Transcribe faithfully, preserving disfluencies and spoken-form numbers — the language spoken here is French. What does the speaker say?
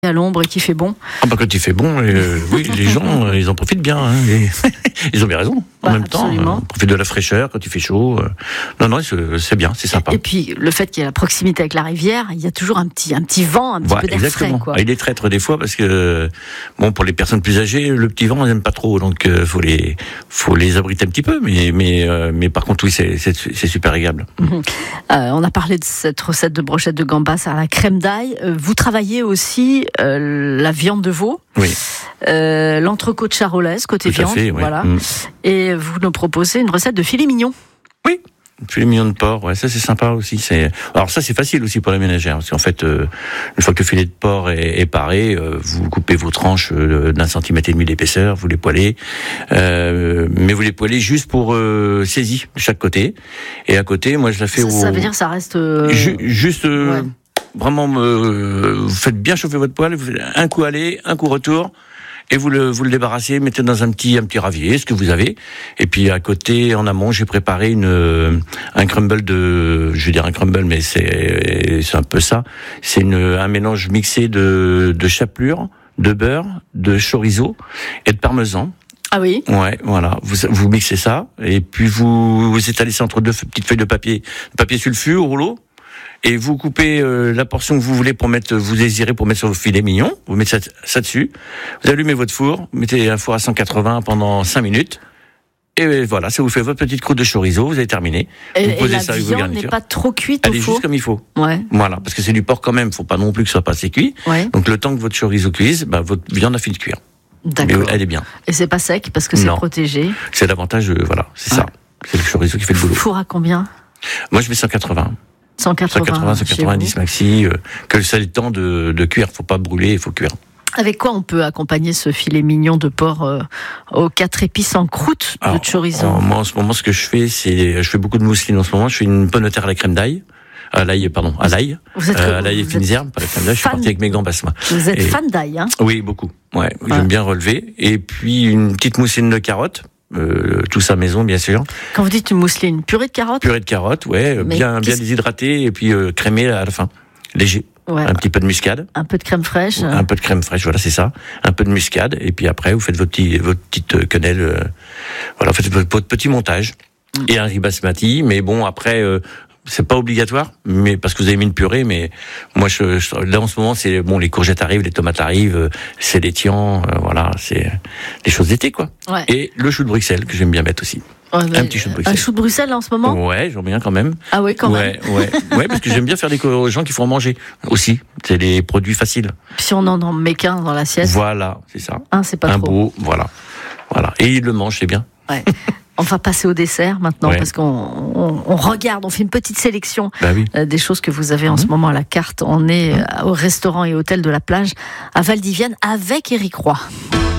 à l'ombre et qui fait bon. Ah bah quand il fait bon, euh, oui, les gens, euh, ils en profitent bien. Hein, et ils ont bien raison. En Ouais, même temps, absolument. euh, on profite de la fraîcheur quand il fait chaud. euh. Non, non, c'est, c'est bien, c'est sympa. Et puis le fait qu'il y ait la proximité avec la rivière, il y a toujours un petit, un petit vent, un petit Ouais, peu d'air exactement. frais, quoi. Ah, il est traître des fois parce que, bon, pour les personnes plus âgées, le petit vent, ils n'aiment pas trop, donc euh, faut les, faut les abriter un petit peu. Mais, mais, euh, mais par contre, oui, c'est, c'est, c'est super agréable. Mhm. Euh, on a parlé de cette recette de brochette de gambas à la crème d'ail. Euh, vous travaillez aussi euh, la viande de veau, Oui. euh, l'entrecôte charolaise côté Tout à viande, fait, ouais. voilà. Mm. Et vous nous proposez une recette de filet mignon. Oui. Filet mignon de porc, ouais, ça c'est sympa aussi. C'est... Alors ça c'est facile aussi pour la ménagère, parce qu'en fait, euh, une fois que le filet de porc est, est paré, euh, vous coupez vos tranches euh, d'un centimètre et demi d'épaisseur, vous les poêlez, euh, mais vous les poêlez juste pour euh, saisie de chaque côté. Et à côté, moi je la fais Ça, au... ça veut dire que ça reste... euh, Ju- juste... euh, ouais. Vraiment, euh, vous faites bien chauffer votre poêle, vous faites un coup aller, un coup retour, et vous le, vous le débarrassez, mettez dans un petit, un petit ravier, ce que vous avez. Et puis à côté, en amont, j'ai préparé une, un crumble de, je vais dire un crumble, mais c'est, c'est un peu ça. C'est une, un mélange mixé de, de chapelure, de beurre, de chorizo et de parmesan. Ah oui. Ouais, voilà. Vous, vous mixez ça, et puis vous, vous étalez ça entre deux petites feuilles de papier, de papier sulfure au rouleau. Et vous coupez euh, la portion que vous voulez pour mettre, vous désirez pour mettre sur vos filets mignons. Vous mettez ça, ça dessus. Vous allumez votre four. Vous mettez un four à cent quatre-vingts pendant cinq minutes. Et voilà, ça vous fait votre petite croûte de chorizo. Vous avez terminé. Et, vous et posez la ça avec vos viande garnitures. n'est pas trop cuite Elle au est four. juste comme il faut. Ouais. Voilà, parce que c'est du porc quand même. Faut pas non plus que ce soit pas assez cuit. Ouais. Donc le temps que votre chorizo cuise, bah, votre viande a fini de cuire. D'accord. Mais elle est bien. Et c'est pas sec parce que c'est Non. protégé. C'est l'avantage. Euh, voilà, c'est Ouais. ça. C'est le chorizo qui fait le boulot. Four à combien? Moi, je mets cent quatre-vingts. cent quatre-vingts. cent quatre-vingts, cent chez quatre-vingt-dix vous. maxi. Euh, que ça ait le temps de, de cuire. Faut pas brûler. Il faut cuire. Avec quoi on peut accompagner ce filet mignon de porc euh, aux quatre épices en croûte Alors, de chorizo? en- moi, en ce moment, ce que je fais, c'est, je fais beaucoup de mousseline en ce moment. Je fais une pomme de terre à la crème d'ail. À l'ail, pardon, à l'ail. Vous êtes, Euh, à l'ail et vous fines êtes, herbes, pas la crème d'ail. Je suis fan- parti avec mes gambas, moi. vous êtes Et- fan d'ail, hein? Oui, beaucoup. Ouais. Ouais. J'aime bien relever. Et puis, une petite mousseline de carottes. Euh, tout ça maison, bien sûr. Quand vous dites une mousseline, purée de carottes? Purée de carottes, ouais. Mais bien, bien qu'est-ce- déshydraté. Et puis, euh, crémé à la fin. Léger. Ouais. Un petit peu de muscade. Un peu de crème fraîche. Un peu de crème fraîche, voilà, c'est ça. Un peu de muscade. Et puis après, vous faites votre, petit, votre petite euh, quenelle. Euh, voilà, vous faites votre, votre petit montage. Mm. Et un riz basmati. Mais bon, après, euh, c'est pas obligatoire, mais parce que vous avez mis une purée. Mais moi, je, je- là en ce moment, c'est bon, les courgettes arrivent, les tomates arrivent, euh, c'est l'étian, euh, voilà, c'est des choses d'été, quoi. Ouais. Et le chou de Bruxelles que j'aime bien mettre aussi. Ouais, mais- un petit chou de Bruxelles. Un chou de Bruxelles en ce moment? Ouais, j'en mets un quand même. Ah oui, quand même. ouais, ouais, ouais, parce que j'aime bien faire des co- aux gens qui font en manger aussi. C'est des produits faciles. Si on en en met qu'un dans l'assiette, Voilà, c'est ça. un, c'est pas un trop. beau, voilà, voilà. Et il le mange, c'est bien. Ouais. On va passer au dessert maintenant Ouais. parce qu'on on, on regarde, on fait une petite sélection Bah oui. euh, des choses que vous avez en ce moment à la carte. On est euh, au restaurant et hôtel de la plage à Valdivienne avec Éric Roy.